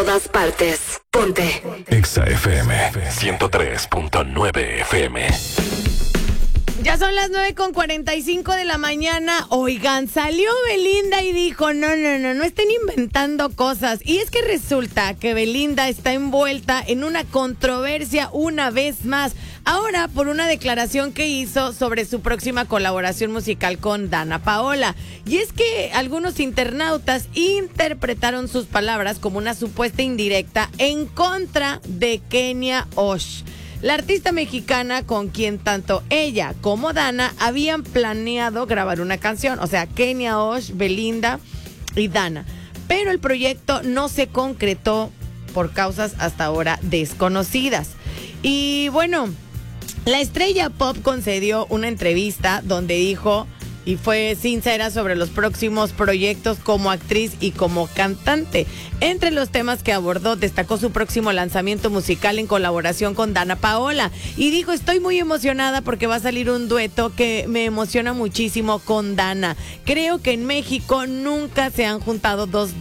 todas partes. Ponte. Exa FM 103.9 FM. Ya son las 9:45 de la mañana. Oigan, salió Belinda y dijo, no estén inventando cosas. Y es que resulta que Belinda está envuelta en una controversia una vez más. Ahora por una declaración que hizo sobre su próxima colaboración musical con Dana Paola. Y es que algunos internautas interpretaron sus palabras como una supuesta indirecta en contra de Kenia Osh, la artista mexicana con quien tanto ella como Dana habían planeado grabar una canción. O sea, Kenia Osh, Belinda y Dana. Pero el proyecto no se concretó por causas hasta ahora desconocidas. Y bueno, la estrella pop concedió una entrevista donde dijo y fue sincera sobre los próximos proyectos como actriz y como cantante. Entre los temas que abordó, destacó su próximo lanzamiento musical en colaboración con Dana Paola. Y dijo, estoy muy emocionada porque va a salir un dueto que me emociona muchísimo con Dana. Creo que en México nunca se han juntado dos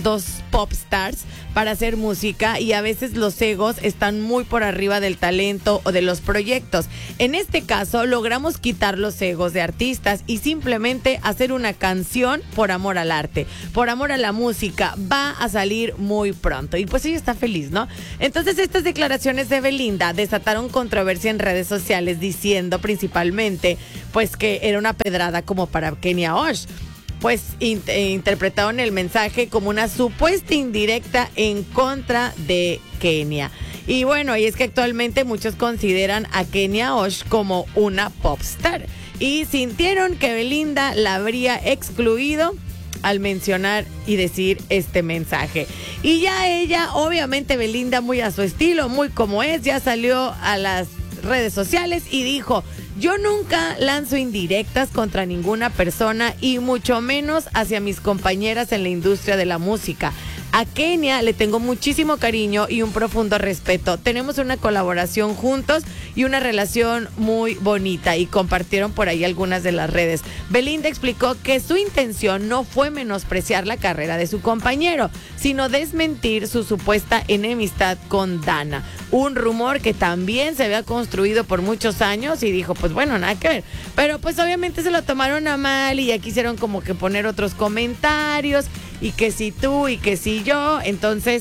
pop stars para hacer música y a veces los egos están muy por arriba del talento o de los proyectos. En este caso, logramos quitar los egos de artistas y simplemente hacer una canción por amor al arte, por amor a la música. Va a salir muy pronto. Y pues ella está feliz, ¿no? Entonces estas declaraciones de Belinda desataron controversia en redes sociales, diciendo principalmente pues que era una pedrada como para Kenia Osh. Pues interpretaron el mensaje como una supuesta indirecta en contra de Kenia. Y bueno, y es que actualmente muchos consideran a Kenia Osh como una popstar y sintieron que Belinda la habría excluido al mencionar y decir este mensaje. Y ya ella, obviamente Belinda muy a su estilo, muy como es, ya salió a las redes sociales y dijo, yo nunca lanzo indirectas contra ninguna persona y mucho menos hacia mis compañeras en la industria de la música. A Kenia le tengo muchísimo cariño y un profundo respeto. Tenemos una colaboración juntos y una relación muy bonita, y compartieron por ahí algunas de las redes. Belinda explicó que su intención no fue menospreciar la carrera de su compañero, sino desmentir su supuesta enemistad con Dana. Un rumor que también se había construido por muchos años, y dijo, pues bueno, nada que ver. Pero pues obviamente se lo tomaron a mal y ya quisieron como que poner otros comentarios, y que si tú y que si yo. Entonces,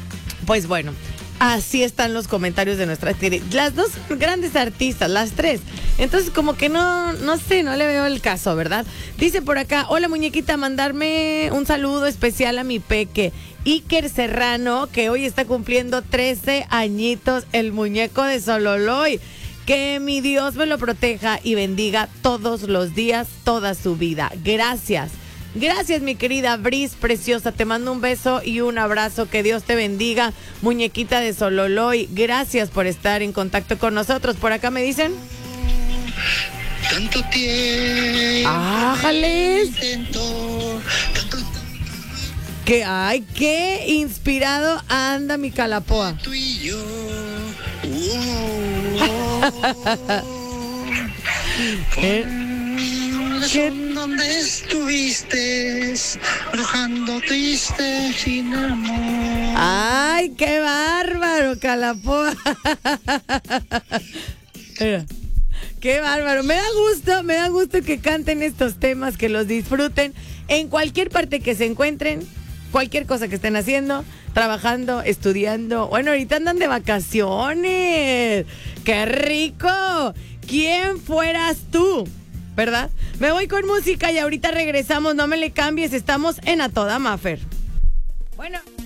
pues bueno, así están los comentarios de nuestras las dos grandes artistas, las tres. Entonces como que no sé, no le veo el caso, ¿verdad? Dice por acá, hola muñequita, mandarme un saludo especial a mi peque Iker Serrano, que hoy está cumpliendo 13 añitos, el muñeco de Sololoy. Que mi Dios me lo proteja y bendiga todos los días, toda su vida. Gracias. Gracias, mi querida Bris, preciosa. Te mando un beso y un abrazo. Que Dios te bendiga, muñequita de Sololoy. Gracias por estar en contacto con nosotros. Por acá me dicen... Tanto tiempo. ¡Ájales! Que, ay, qué inspirado anda mi Calapoa. Tú y yo. ¿Dónde estuviste? Brujando triste sin amor. ¡Ay, qué bárbaro, Calapoa! Mira, qué bárbaro. Me da gusto que canten estos temas, que los disfruten en cualquier parte que se encuentren, cualquier cosa que estén haciendo, trabajando, estudiando. Bueno, ahorita andan de vacaciones. ¡Qué rico! ¿Quién fueras tú? ¿Verdad? Me voy con música y ahorita regresamos. No me le cambies. Estamos en A Toda Mafer. Bueno.